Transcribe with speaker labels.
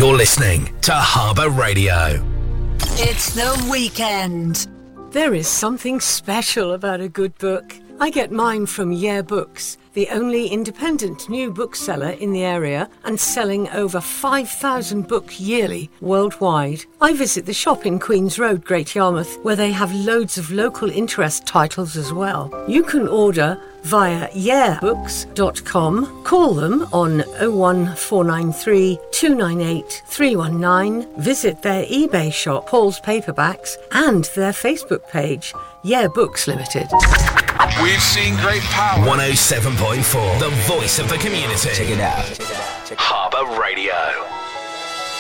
Speaker 1: You're listening to Harbour Radio.
Speaker 2: It's the weekend.
Speaker 3: There is something special about a good book. I get mine from Yeah Books, the only independent new bookseller in the area and selling over 5,000 books yearly worldwide. I visit the shop in Queen's Road, Great Yarmouth, where they have loads of local interest titles as well. You can order via yeahbooks.com. Call them on 01493 298 319. Visit their eBay shop, Paul's Paperbacks, and their Facebook page, Yeah Books Limited.
Speaker 1: We've seen great power. 107.4, the voice of the community.
Speaker 4: Check it out.
Speaker 1: Harbour Radio.